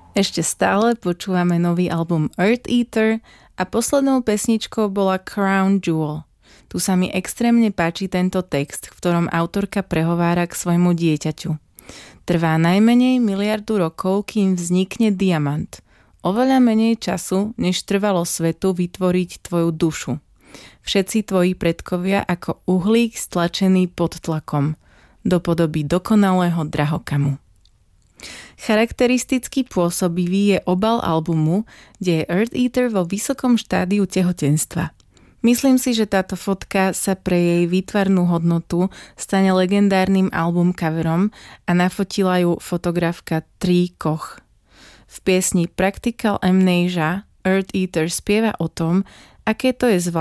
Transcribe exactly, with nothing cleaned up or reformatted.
Ešte stále počúvame nový album Earth Eater a poslednou pesničkou bola Crown Jewel. Tu sa mi extrémne páči tento text, v ktorom autorka prehovára k svojmu dieťaťu. Trvá najmenej miliardu rokov, kým vznikne diamant. Oveľa menej času, než trvalo svetu vytvoriť tvoju dušu. Všetci tvoji predkovia ako uhlík stlačený pod tlakom, do podoby dokonalého drahokamu. Charakteristicky pôsobivý je obal albumu, kde je Earth Eater vo vysokom štádiu tehotenstva. Myslím si, že táto fotka sa pre jej výtvarnú hodnotu stane legendárnym album coverom a nafotila ju fotografka Tree Koch. V piesni Practical Amnesia Earth Eater spieva o tom, aké to je zvládnuť